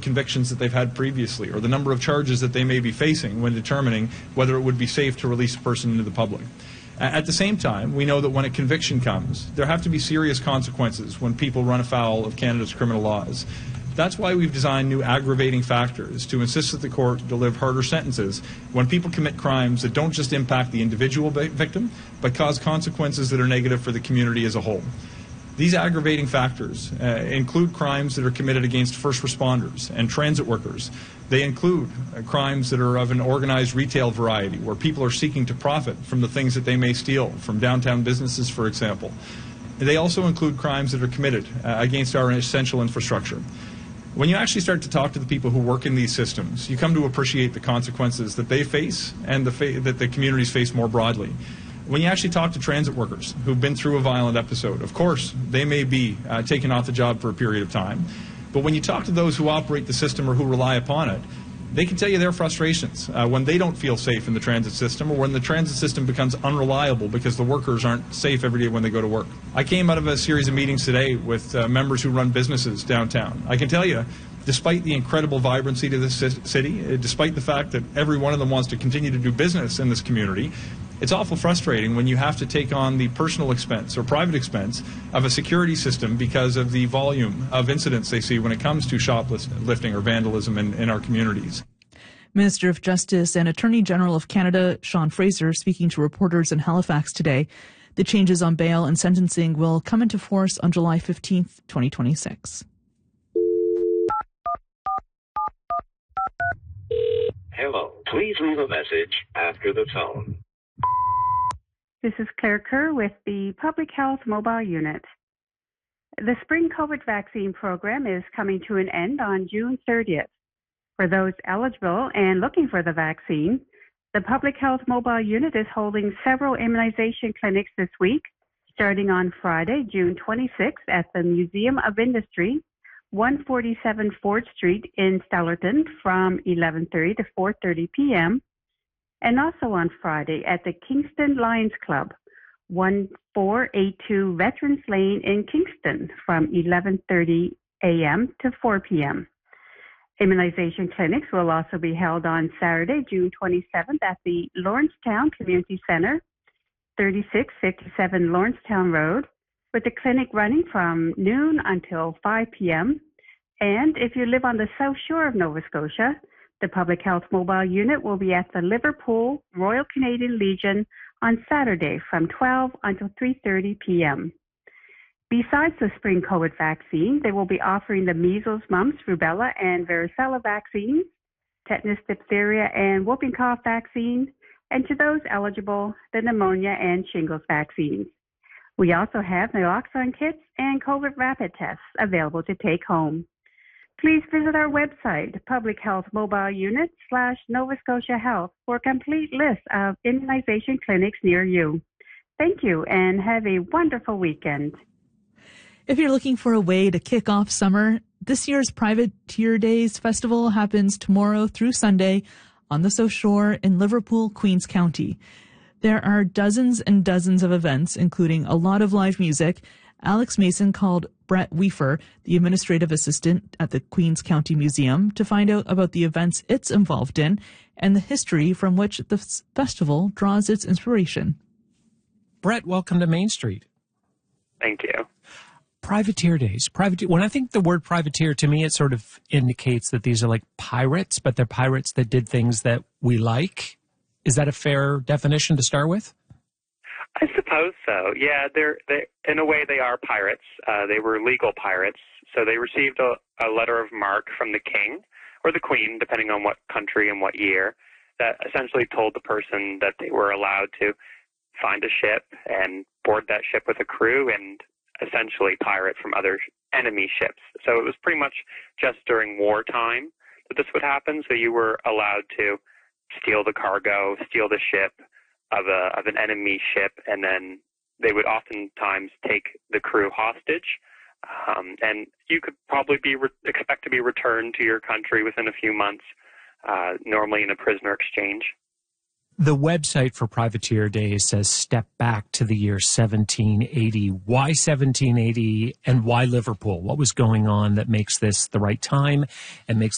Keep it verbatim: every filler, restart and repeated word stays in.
convictions that they've had previously or the number of charges that they may be facing when determining whether it would be safe to release a person into the public. At the same time, we know that when a conviction comes, there have to be serious consequences when people run afoul of Canada's criminal laws. That's why we've designed new aggravating factors to insist that the court deliver harder sentences when people commit crimes that don't just impact the individual victim, but cause consequences that are negative for the community as a whole. These aggravating factors uh, include crimes that are committed against first responders and transit workers. They include uh, crimes that are of an organized retail variety, where people are seeking to profit from the things that they may steal from downtown businesses, for example. They also include crimes that are committed uh, against our essential infrastructure. When you actually start to talk to the people who work in these systems, you come to appreciate the consequences that they face and the fa- that the communities face more broadly. When you actually talk to transit workers who've been through a violent episode, of course, they may be uh, taken off the job for a period of time. But when you talk to those who operate the system or who rely upon it, they can tell you their frustrations uh, when they don't feel safe in the transit system, or when the transit system becomes unreliable because the workers aren't safe every day when they go to work. I came out of a series of meetings today with uh, members who run businesses downtown. I can tell you, despite the incredible vibrancy to this city, uh, despite the fact that every one of them wants to continue to do business in this community, it's awful frustrating when you have to take on the personal expense or private expense of a security system because of the volume of incidents they see when it comes to shoplifting or vandalism in, in our communities. Minister of Justice and Attorney General of Canada, Sean Fraser, speaking to reporters in Halifax today. The changes on bail and sentencing will come into force on July fifteenth, twenty twenty-six. Hello. Please leave a message after the tone. This is Claire Kerr with the Public Health Mobile Unit. The spring COVID vaccine program is coming to an end on June thirtieth. For those eligible and looking for the vaccine, the Public Health Mobile Unit is holding several immunization clinics this week, starting on Friday, June twenty-sixth at the Museum of Industry, one forty-seven Ford Street in Stellarton from eleven thirty to four thirty p.m., and also on Friday at the Kingston Lions Club, one four eight two Veterans Lane in Kingston from eleven thirty a.m. to four p.m. Immunization clinics will also be held on Saturday, June twenty-seventh at the Lawrencetown Community Center, thirty-six fifty-seven Lawrencetown Road, with the clinic running from noon until five p.m. And if you live on the South Shore of Nova Scotia, the Public Health Mobile Unit will be at the Liverpool Royal Canadian Legion on Saturday from twelve until three thirty p.m. Besides the spring COVID vaccine, they will be offering the measles, mumps, rubella, and varicella vaccines, tetanus, diphtheria, and whooping cough vaccine, and to those eligible, the pneumonia and shingles vaccines. We also have naloxone kits and COVID rapid tests available to take home. Please visit our website, Public Health Mobile Unit slash Nova Scotia Health, for a complete list of immunization clinics near you. Thank you, and have a wonderful weekend. If you're looking for a way to kick off summer, this year's Privateer Days Festival happens tomorrow through Sunday on the South Shore in Liverpool, Queens County. There are dozens and dozens of events, including a lot of live music. Alex Mason called Brett Weafer, the administrative assistant at the Queens County Museum, to find out about the events it's involved in and the history from which the festival draws its inspiration. Brett, welcome to Main Street. Thank you. Privateer Days. Privateer. When I think the word privateer, to me, it sort of indicates that these are like pirates, but they're pirates that did things that we like. Is that a fair definition to start with? I suppose so. Yeah, they're, they in a way they are pirates. Uh, they were legal pirates, so they received a, a letter of marque from the king or the queen, depending on what country and what year, that essentially told the person that they were allowed to find a ship and board that ship with a crew and essentially pirate from other enemy ships. So it was pretty much just during wartime that this would happen. So you were allowed to steal the cargo, steal the ship of a of an enemy ship, and then they would oftentimes take the crew hostage. Um, and you could probably be re- expect to be returned to your country within a few months, uh, normally in a prisoner exchange. The website for Privateer Days says step back to the year seventeen eighty. Why seventeen eighty and why Liverpool? What was going on that makes this the right time and makes